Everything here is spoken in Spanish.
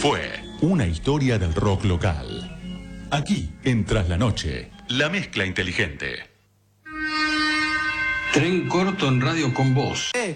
Fue una historia del rock local. Aquí, en Tras la Noche, la mezcla inteligente. Tren corto en Radio con Voz.